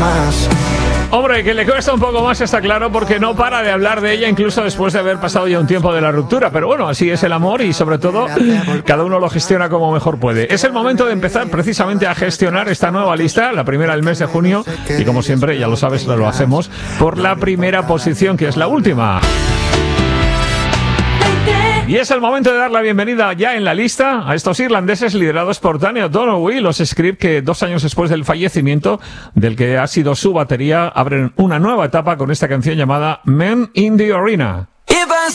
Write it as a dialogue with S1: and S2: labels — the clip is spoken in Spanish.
S1: más.
S2: Hombre, que le cuesta un poco más, está claro, porque no para de hablar de ella, incluso después de haber pasado ya un tiempo de la ruptura. Pero bueno, así es el amor y, sobre todo, cada uno lo gestiona como mejor puede. Es el momento de empezar precisamente a gestionar esta nueva lista, la primera del mes de junio. Y como siempre, ya lo sabes, lo hacemos por la primera posición, que es la última. Y es el momento de dar la bienvenida ya en la lista a estos irlandeses liderados por Danny O'Donoghue, los Script, que 2 años después del fallecimiento del que ha sido su batería, abren una nueva etapa con esta canción llamada Men in the Arena.